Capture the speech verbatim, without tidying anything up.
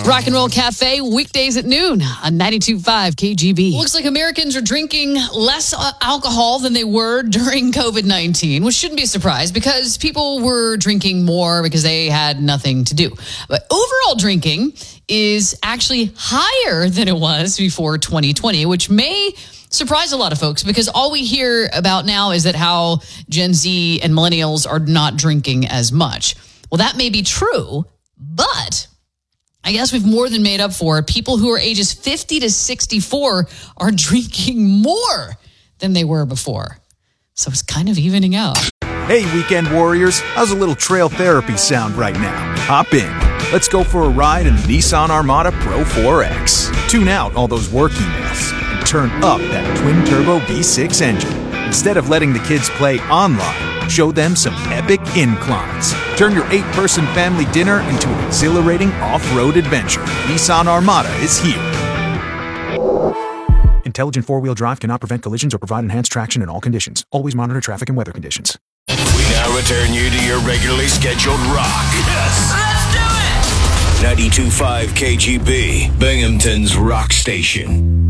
Rock and Roll Cafe, weekdays at noon on ninety-two point five K G B. Looks like Americans are drinking less uh, alcohol than they were during COVID nineteen, which shouldn't be a surprise because people were drinking more because they had nothing to do. But overall drinking is actually higher than it was before twenty twenty, which may surprise a lot of folks because all we hear about now is that how Gen Z and millennials are not drinking as much. Well, that may be true, but I guess we've more than made up for it. People who are ages fifty to sixty-four are drinking more than they were before. So it's kind of evening out. Hey, weekend warriors. How's a little trail therapy sound right now? Hop in. Let's go for a ride in the Nissan Armada Pro four X. Tune out all those work emails and turn up that twin-turbo V six engine. Instead of letting the kids play online, show them some epic inclines. Turn your eight-person family dinner into an exhilarating off-road adventure. Nissan Armada is here. Intelligent four-wheel drive cannot prevent collisions or provide enhanced traction in all conditions. Always monitor traffic and weather conditions. We now return you to your regularly scheduled rock. Yes, let's do it! ninety-two point five K G B, Binghamton's rock station.